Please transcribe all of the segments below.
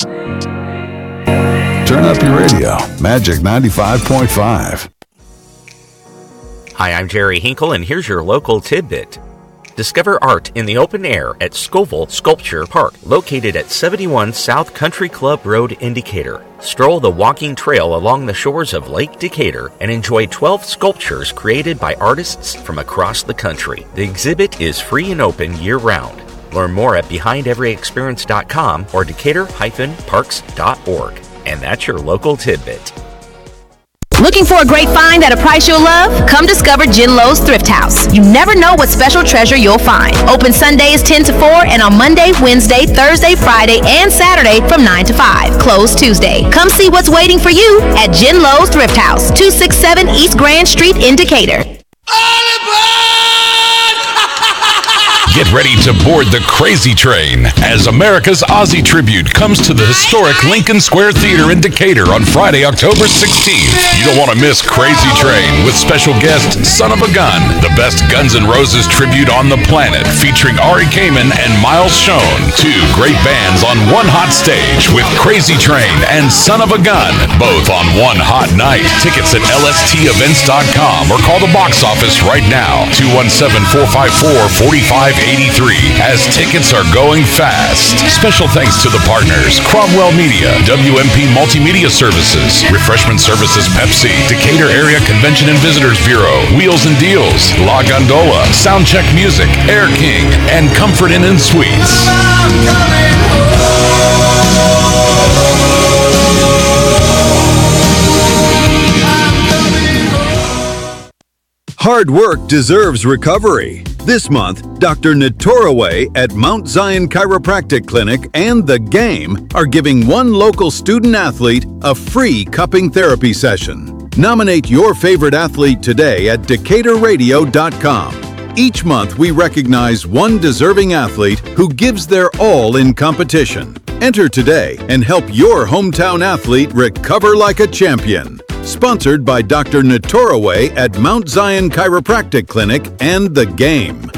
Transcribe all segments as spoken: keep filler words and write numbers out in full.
Turn up your radio. Magic ninety-five point five. Hi, I'm Jerry Hinkle, and here's your local tidbit. Discover art in the open air at Scoville Sculpture Park, located at seventy-one South Country Club Road in Decatur. Stroll the walking trail along the shores of Lake Decatur and enjoy twelve sculptures created by artists from across the country. The exhibit is free and open year-round. Learn more at behind every experience dot com or decatur dash parks dot org. And that's your local tidbit. Looking for a great find at a price you'll love? Come discover Jen Lowe's Thrift House. You never know what special treasure you'll find. Open Sundays ten to four and on Monday, Wednesday, Thursday, Friday, and Saturday from nine to five. Closed Tuesday. Come see what's waiting for you at Jen Lowe's Thrift House, two sixty-seven East Grand Street in Decatur. Get ready to board the Crazy Train as America's Ozzy Tribute comes to the historic Lincoln Square Theater in Decatur on Friday, October sixteenth. You don't want to miss Crazy Train with special guest Son of a Gun, the best Guns N' Roses tribute on the planet, featuring Ari Kamen and Miles Schoen. Two great bands on one hot stage with Crazy Train and Son of a Gun, both on one hot night. Tickets at L S T events dot com or call the box office right now, two one seven, four five four, four five eighty-three, as tickets are going fast. Special thanks to the partners, Cromwell Media, W M P Multimedia Services, Refreshment Services Pepsi, Decatur Area Convention and Visitors Bureau, Wheels and Deals, La Gondola, Soundcheck Music, Air King, and Comfort Inn and Suites. Hard work deserves recovery. This month, Doctor Natoraway at Mount Zion Chiropractic Clinic and The Game are giving one local student athlete a free cupping therapy session. Nominate your favorite athlete today at decatur radio dot com. Each month, we recognize one deserving athlete who gives their all in competition. Enter today and help your hometown athlete recover like a champion. Sponsored by Doctor Natoraway at Mount Zion Chiropractic Clinic and The Game.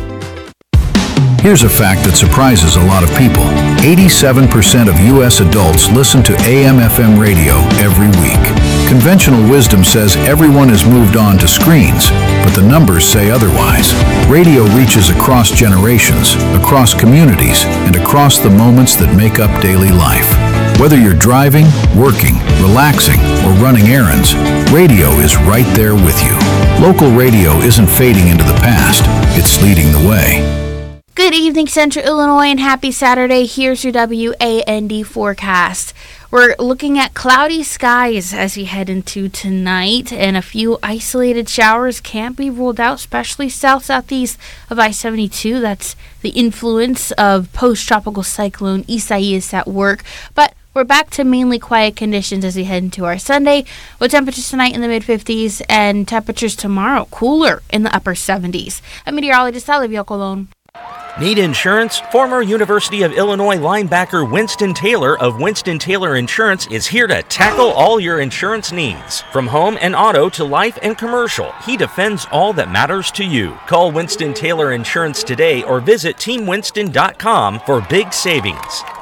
Here's a fact that surprises a lot of people. eighty-seven percent of U S adults listen to A M F M radio every week. Conventional wisdom says everyone has moved on to screens, but the numbers say otherwise. Radio reaches across generations, across communities, and across the moments that make up daily life. Whether you're driving, working, relaxing, or running errands, radio is right there with you. Local radio isn't fading into the past, it's leading the way. Good evening, Central Illinois, and happy Saturday. Here's your W A N D forecast. We're looking at cloudy skies as we head into tonight, and a few isolated showers can't be ruled out, especially south-southeast of I seventy-two. That's the influence of post-tropical cyclone Isaias at work, but we're back to mainly quiet conditions as we head into our Sunday, with temperatures tonight in the mid-fifties and temperatures tomorrow cooler in the upper seventies. I'm meteorologist Olivia Colon. Need insurance? Former University of Illinois linebacker Winston Taylor of Winston Taylor Insurance is here to tackle all your insurance needs. From home and auto to life and commercial, he defends all that matters to you. Call Winston Taylor Insurance today or visit team winston dot com for big savings.